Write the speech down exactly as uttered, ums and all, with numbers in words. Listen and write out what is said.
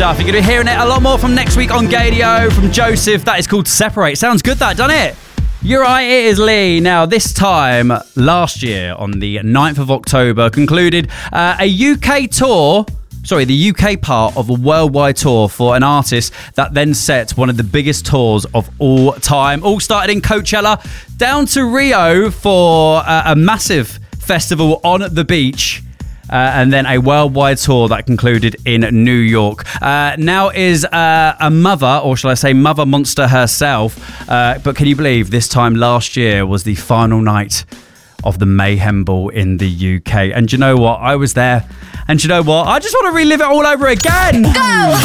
stuff. You're going to be hearing it a lot more from next week on Gadio, from Joseph. That is called Separate. Sounds good, that, doesn't it? You're right, it is Lee. Now, this time last year, on the ninth of October, concluded uh, a U K tour... Sorry, the U K part of a worldwide tour for an artist that then set one of the biggest tours of all time. All started in Coachella, down to Rio for uh, a massive festival on the beach. Uh, and then a worldwide tour that concluded in New York. Uh, now is uh, a mother, or shall I say mother monster herself. Uh, but can you believe this time last year was the final night of the Mayhem Ball in the U K? And do you know what? I was there. And do you know what? I just want to relive it all over again. Go!